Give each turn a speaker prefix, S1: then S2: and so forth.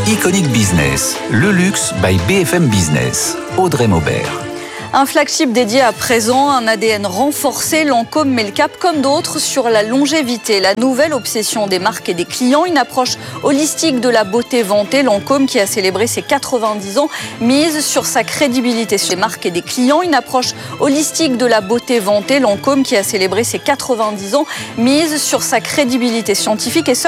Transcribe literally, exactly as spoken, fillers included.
S1: Iconic Business, le luxe by B F M Business. Audrey Maubert.
S2: Un flagship dédié à présent, un A D N renforcé, Lancôme met le cap comme d'autres sur la longévité. La nouvelle obsession des marques et des clients, une approche holistique de la beauté vantée. Lancôme qui a célébré ses quatre-vingt-dix ans, mise sur sa crédibilité sur les marques et des clients. Une approche holistique de la beauté vantée. Lancôme qui a célébré ses quatre-vingt-dix ans, mise sur sa crédibilité scientifique et